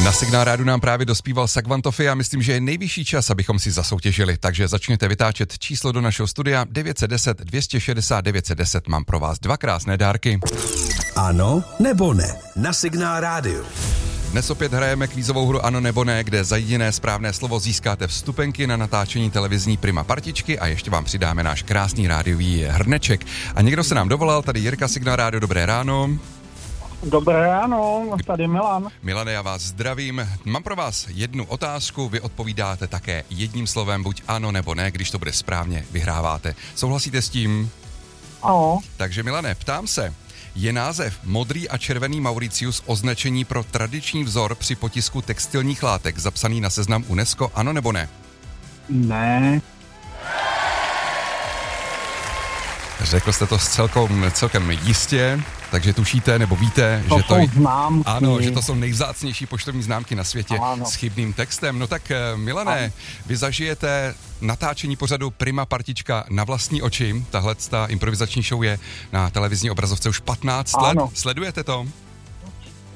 Na Signál Rádu nám právě dospíval Sagvantofi a myslím, že je nejvyšší čas, abychom si zasoutěžili. Takže začněte vytáčet číslo do našeho studia 910 260 910. Mám pro vás dva krásné dárky. Ano nebo ne na Signál Rádiu. Dnes opět hrajeme kvízovou hru Ano nebo ne, kde za jediné správné slovo získáte vstupenky na natáčení televizní Prima Partičky a ještě vám přidáme náš krásný rádiový hrneček. A někdo se nám dovolal, tady Jirka, Signál Rádio, dobré ráno. Dobré ráno, tady Milan. Milane, já vás zdravím. Mám pro vás jednu otázku, vy odpovídáte také jedním slovem, buď ano nebo ne, když to bude správně, vyhráváte. Souhlasíte s tím? Ano. Takže Milane, ptám se, je název modrý a červený Mauricius označení pro tradiční vzor při potisku textilních látek zapsaný na seznam UNESCO, ano nebo ne? Ne. Řekl jste to celkem jistě, takže tušíte nebo víte, To že to jsou známky. Ano, že to jsou nejvzácnější poštovní známky na světě ano. s chybným textem. No tak Milane, ano. Vy zažijete natáčení pořadu Prima Partička na vlastní oči. Tahle improvizační show je na televizní obrazovce už 15 let. Sledujete to?